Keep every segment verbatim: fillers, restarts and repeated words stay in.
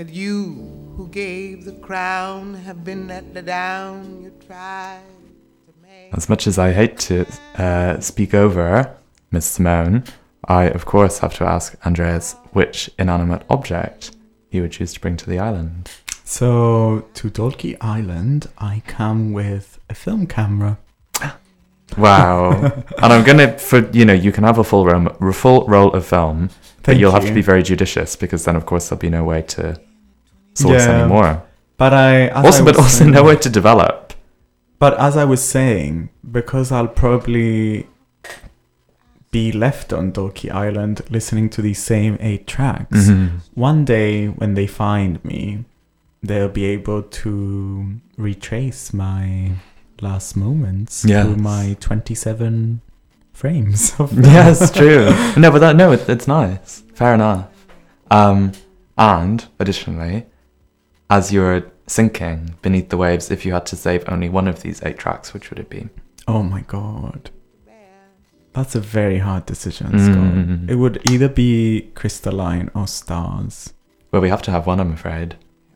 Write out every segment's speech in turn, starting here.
that you who gave the crown have been let down. You tried to make... As much as I hate to uh, speak over Miss Simone, I, of course, have to ask Andreas which inanimate object he would choose to bring to the island. So, to Dalkey Island, I come with a film camera. Wow. And I'm going to, for you know, you can have a full, ro- full roll of film, but Thank you'll you. have to be very judicious, because then, of course, there'll be no way to source Yeah. anymore. But I... as Also, I but was also saying- no way to develop. But as I was saying, because I'll probably be left on Dalkey Island listening to these same eight tracks, Mm-hmm. one day when they find me, they'll be able to retrace my last moments Yes. through my twenty-seven frames. Of Yes, true. No, but that no, it, it's nice. Fair enough. Um, and additionally, as you're sinking beneath the waves, if you had to save only one of these eight tracks, which would it be? Oh my god. That's a very hard decision, Mm. Scott. It would either be Crystalline or Stars. Well, we have to have one, I'm afraid.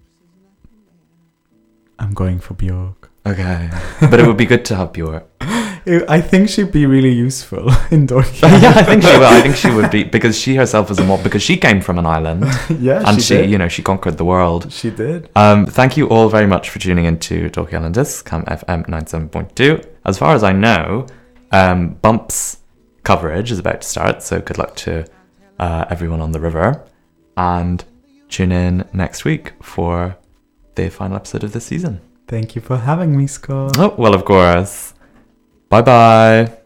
I'm going for Björk. Okay. But it would be good to have Björk. I think she'd be really useful in Dalkey. Yeah, I think she will. I think she would be, because she herself is a mob, because she came from an island. Yeah, and she, she, did. you know, she conquered the world. She did. Um, thank you all very much for tuning into Dalkey Island Discs, Cam F M ninety-seven point two. As far as I know, um, Bumps coverage is about to start, so good luck to uh, everyone on the river. And tune in next week for the final episode of this season. Thank you for having me, Scott. Oh, well, of course. Bye-bye.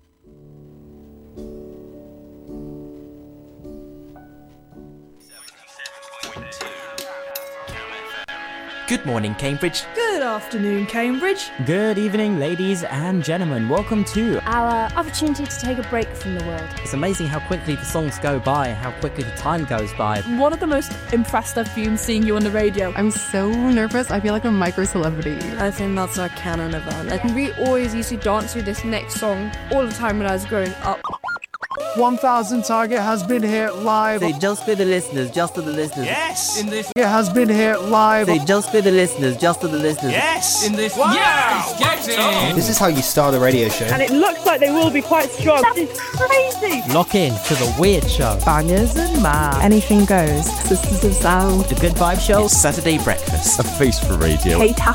Good morning, Cambridge. Good afternoon, Cambridge. Good evening, ladies and gentlemen. Welcome to our opportunity to take a break from the world. It's amazing how quickly the songs go by, how quickly the time goes by. One of the most impressed I've been seeing you on the radio. I'm so nervous. I feel like a micro celebrity. I think that's our canon event. And we always used to dance to this next song all the time when I was growing up. one thousand Target has been here live. Say just for the listeners, just for the listeners. Yes! In this it has been here live. Say just for the listeners, just for the listeners. Yes! In this Wow. Yes! Get it! This is how you start a radio show. And it looks like they will be quite strong. That is crazy! Lock in to the Weird Show. Bangers and math. Anything goes. Sisters of Sound. The Good Vibe Show. It's Saturday Breakfast. A face for radio. Kate